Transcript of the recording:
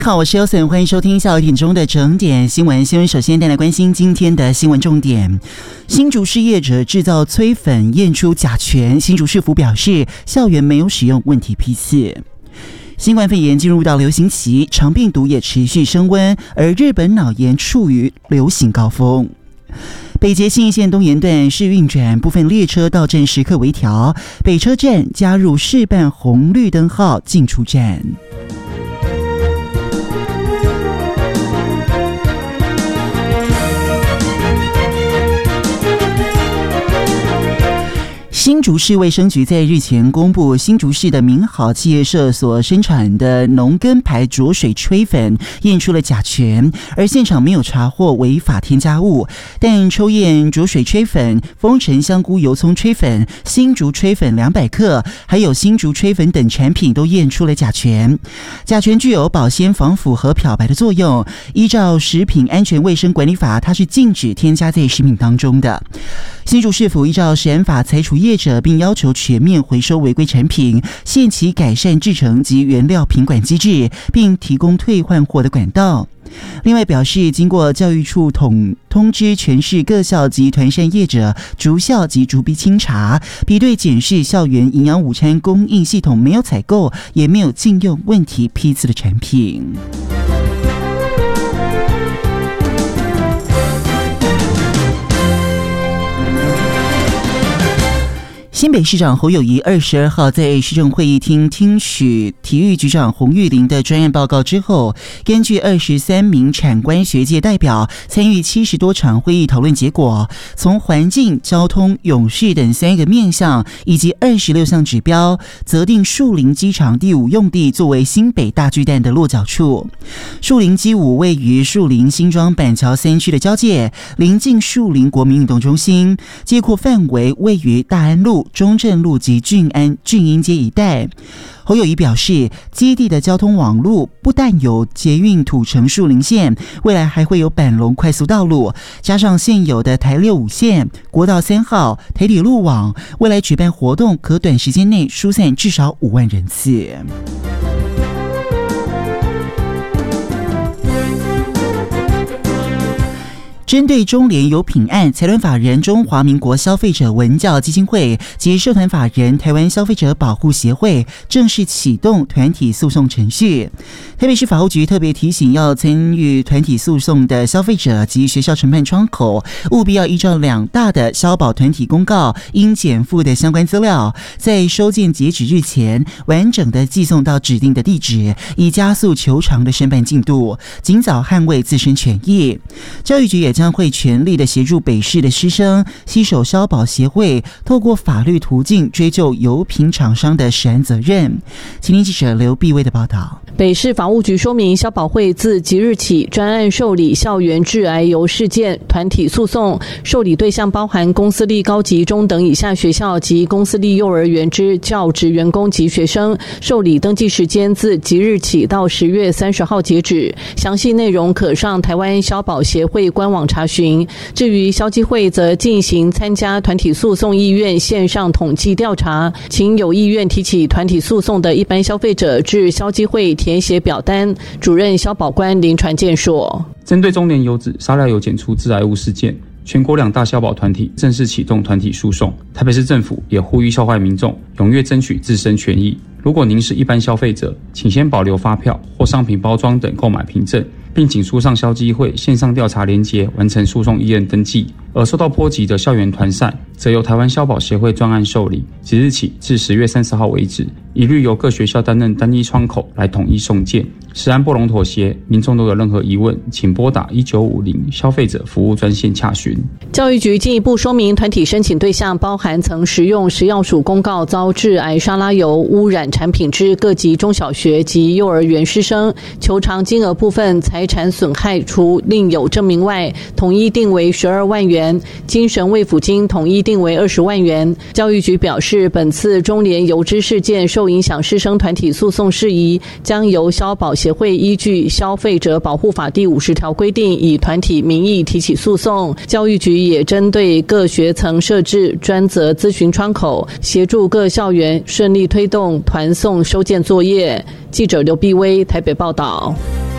好，我是 Elson， 欢迎收听下午1点钟的整点新闻。首先带来关心今天的新闻重点。新竹市业者制造催粉验出甲醛，新竹市府表示校园没有使用问题批次。新冠肺炎进入到流行期，肠病毒也持续升温，而日本脑炎处于流行高峰。北捷信义线东延段试运转，部分列车到站时刻微调，北车站加入试办红绿灯号进出站。新竹市卫生局在日前公布，新竹市的民好企业社所生产的农耕牌浊水吹粉验出了甲醛，而现场没有查获违法添加物，但抽验浊水吹粉、丰城香菇油葱吹粉、新竹吹粉200克，还有新竹吹粉等产品都验出了甲醛。甲醛具有保鲜、防腐和漂白的作用，依照食品安全卫生管理法，它是禁止添加在食品当中的。新竹市府依照食安法裁处业者，并要求全面回收违规产品，限期改善制程及原料品管机制，并提供退换货的管道。另外表示，经过教育处通知全市各校及团膳业者逐校及逐批清查，比对检视校园营养午餐供应系统没有采购也没有禁用问题批次的产品。新北市长侯友宜22号在市政会议厅听取体育局长洪玉玲的专案报告之后，根据23名产官学界代表参与70多场会议讨论结果，从环境、交通、永续等3个面向以及26项指标，择定树林机场第5用地作为新北大巨蛋的落脚处。树林机5位于树林新庄板桥3区的交界，临近树林国民运动中心，街廓范围位于大安路、中正路及俊英街一带。侯友宜表示，基地的交通网路不但有捷运土城树林线，未来还会有板龙快速道路，加上现有的台65线、国道3号、台铁路网，未来举办活动可短时间内疏散至少5万人次。针对中联油品案，财团法人中华民国消费者文教基金会及社团法人台湾消费者保护协会正式启动团体诉讼程序。台北市法务局特别提醒，要参与团体诉讼的消费者及学校承办窗口，务必要依照2大的消保团体公告应减负的相关资料，在收件截止日前完整的寄送到指定的地址，以加速求偿的申办进度，尽早捍卫自身权益。教育局也将会全力的协助北市的师生携手消保协会，透过法律途径追究油品厂商的食安责任。请听记者刘碧薇的报道。 北市法务局说明，消保会自即日起专案受理校园致癌油事件团体诉讼，受理对象包含公私立高级中等以下学校及公私立幼儿园之教职员工及学生，受理登记时间自即日起到10月30号截止，详细内容可上台湾消保协会官网查询。至于消基会，则进行参加团体诉讼意愿线上统计调查，请有意愿提起团体诉讼的一般消费者至消基会填写表单。主任消保官林传健说， 针对中联油脂沙料油检出致癌物事件，全国2大消保团体正式启动团体诉讼。台北市政府也呼吁消费民众踊跃争取自身权益。如果您是一般消费者，请先保留发票或商品包装等购买凭证，并请输上消基会线上调查连结，完成诉讼意愿登记。而受到波及的校园团膳，则由台湾消保协会专案受理，即日起至10月30号为止，一律由各学校担任单一窗口来统一送件。食安不容妥协，民众都有任何疑问，请拨打1950消费者服务专线洽询。 教育局进一步说明，团体申请对象包含曾食用食药署公告遭致癌沙拉油污染产品之各级中小学及幼儿园师生，求偿金额部分财产损害除另有证明外，统一定为12万元。 元，精神卫抚金统一定为20万元。教育局表示，本次中联邮资事件受影响师生团体诉讼事宜，将由消保协会依据《消费者保护法》第50条规定，以团体名义提起诉讼。教育局也针对各学层设置专责咨询窗口，协助各校园顺利推动团送收件作业。记者刘碧薇台北报道。